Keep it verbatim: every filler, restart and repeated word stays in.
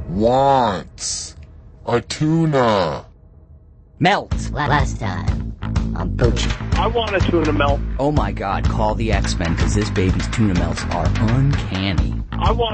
wants a tuna. Melt. Last time on Poochie. I want a tuna melt. Oh my god, call the X-Men, because this baby's tuna melts are uncanny. I want